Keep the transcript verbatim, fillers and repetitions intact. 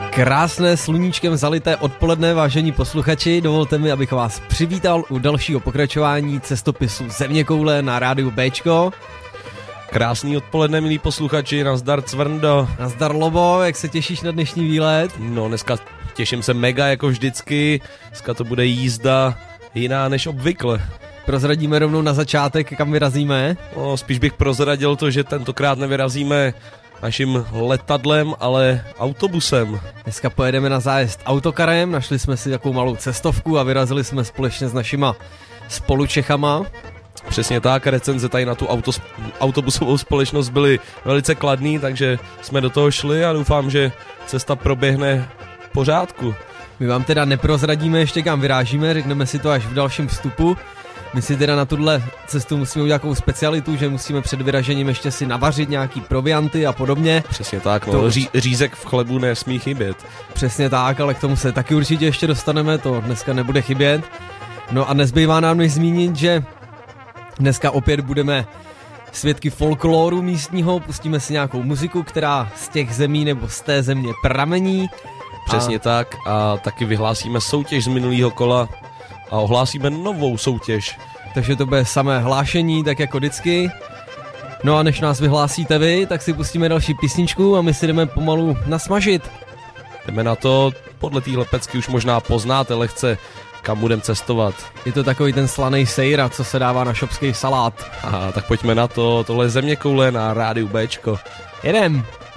Krásné sluníčkem zalité odpoledne, vážení posluchači, dovolte mi, abych vás přivítal u dalšího pokračování cestopisu Zeměkoule na rádiu Béčko. Krásný odpoledne, milí posluchači, nazdar Cvrndo. Nazdar Lobo, jak se těšíš na dnešní výlet? No, dneska těším se mega jako vždycky, dneska to bude jízda jiná než obvykle. Prozradíme rovnou na začátek, kam vyrazíme? No, spíš bych prozradil to, že tentokrát nevyrazíme naším letadlem, ale autobusem. Dneska pojedeme na zájezd autokarem, našli jsme si takovou malou cestovku a vyrazili jsme společně s našima spolučechama. Přesně tak, recenze tady na tu autos, autobusovou společnost byly velice kladný, takže jsme do toho šli a doufám, že cesta proběhne v pořádku. My vám teda neprozradíme ještě, kam vyrážíme, řekneme si to až v dalším vstupu. My si teda na tuhle cestu musíme udělat takovou specialitu, že musíme před vyražením ještě si navařit nějaký provianty a podobně. Přesně tak, no, to... ří, řízek v chlebu nesmí chybět. Přesně tak, ale k tomu se taky určitě ještě dostaneme, to dneska nebude chybět. No a nezbývá nám než zmínit, že dneska opět budeme svědky folkloru místního, pustíme si nějakou muziku, která z těch zemí nebo z té země pramení. Přesně a... tak a taky vyhlásíme soutěž z minulého kola a ohlásíme novou soutěž. Takže to bude samé hlášení, tak jako vždycky. No a než nás vyhlásíte vy, tak si pustíme další písničku a my si jdeme pomalu nasmažit. Jdeme na to, podle téhle pecky už možná poznáte lehce, kam budeme cestovat. Je to takový ten slanej sejra, co se dává na šopský salát. Aha, tak pojďme na to, tohle je Zeměkoule na rádiu Béčko. Jedem!